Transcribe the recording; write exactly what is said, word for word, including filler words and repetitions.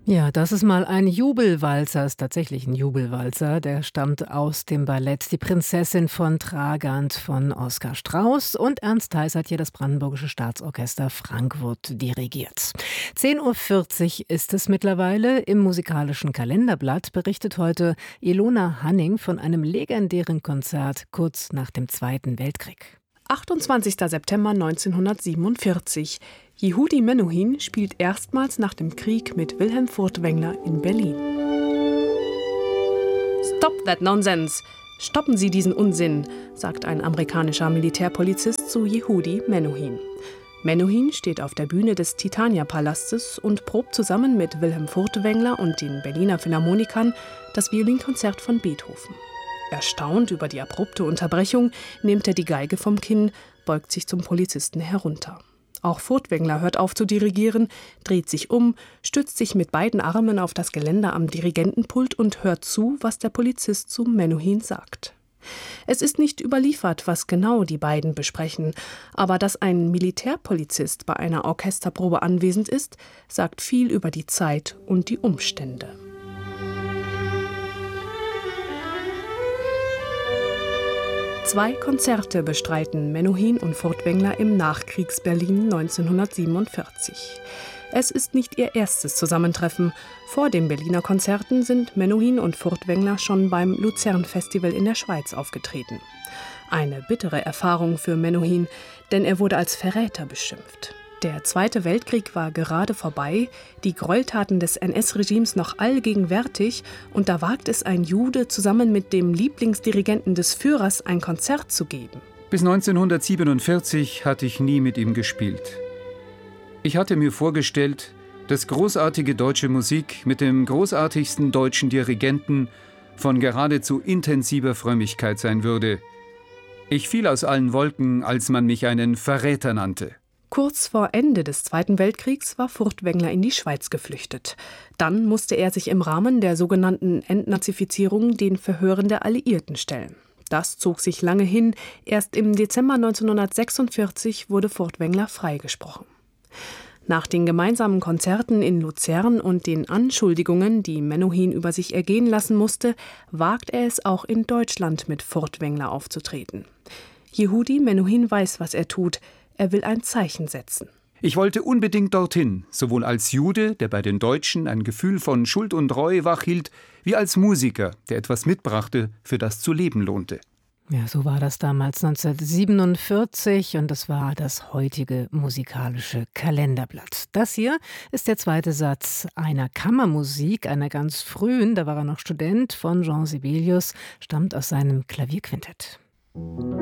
Ja, das ist mal ein Jubelwalzer, ist tatsächlich ein Jubelwalzer. Der stammt aus dem Ballett Die Prinzessin von Tragand von Oskar Strauß. Und Ernst Theis hat hier das Brandenburgische Staatsorchester Frankfurt dirigiert. zehn Uhr vierzig ist es mittlerweile. Im musikalischen Kalenderblatt berichtet heute Ilona Hanning von einem legendären Konzert kurz nach dem Zweiten Weltkrieg. achtundzwanzigster September neunzehnhundertsiebenundvierzig. Yehudi Menuhin spielt erstmals nach dem Krieg mit Wilhelm Furtwängler in Berlin. Stop that nonsense! Stoppen Sie diesen Unsinn, sagt ein amerikanischer Militärpolizist zu Yehudi Menuhin. Menuhin steht auf der Bühne des Titania-Palastes und probt zusammen mit Wilhelm Furtwängler und den Berliner Philharmonikern das Violinkonzert von Beethoven. Erstaunt über die abrupte Unterbrechung nimmt er die Geige vom Kinn, beugt sich zum Polizisten herunter. Auch Furtwängler hört auf zu dirigieren, dreht sich um, stützt sich mit beiden Armen auf das Geländer am Dirigentenpult und hört zu, was der Polizist zu Menuhin sagt. Es ist nicht überliefert, was genau die beiden besprechen, aber dass ein Militärpolizist bei einer Orchesterprobe anwesend ist, sagt viel über die Zeit und die Umstände. Zwei Konzerte bestreiten Menuhin und Furtwängler im Nachkriegs-Berlin neunzehnhundertsiebenundvierzig. Es ist nicht ihr erstes Zusammentreffen. Vor den Berliner Konzerten sind Menuhin und Furtwängler schon beim Luzern-Festival in der Schweiz aufgetreten. Eine bittere Erfahrung für Menuhin, denn er wurde als Verräter beschimpft. Der Zweite Weltkrieg war gerade vorbei, die Gräueltaten des N S-Regimes noch allgegenwärtig, und da wagt es ein Jude, zusammen mit dem Lieblingsdirigenten des Führers ein Konzert zu geben. Bis neunzehnhundertsiebenundvierzig hatte ich nie mit ihm gespielt. Ich hatte mir vorgestellt, dass großartige deutsche Musik mit dem großartigsten deutschen Dirigenten von geradezu intensiver Frömmigkeit sein würde. Ich fiel aus allen Wolken, als man mich einen Verräter nannte. Kurz vor Ende des Zweiten Weltkriegs war Furtwängler in die Schweiz geflüchtet. Dann musste er sich im Rahmen der sogenannten Entnazifizierung den Verhören der Alliierten stellen. Das zog sich lange hin. Erst im Dezember neunzehnhundertsechsundvierzig wurde Furtwängler freigesprochen. Nach den gemeinsamen Konzerten in Luzern und den Anschuldigungen, die Menuhin über sich ergehen lassen musste, wagt er es auch in Deutschland mit Furtwängler aufzutreten. Yehudi Menuhin weiß, was er tut. Er will ein Zeichen setzen. Ich wollte unbedingt dorthin, sowohl als Jude, der bei den Deutschen ein Gefühl von Schuld und Reue wachhielt, wie als Musiker, der etwas mitbrachte, für das zu leben lohnte. Ja, so war das damals neunzehnhundertsiebenundvierzig und das war das heutige musikalische Kalenderblatt. Das hier ist der zweite Satz einer Kammermusik, einer ganz frühen, da war er noch Student, von Jean Sibelius, stammt aus seinem Klavierquintett.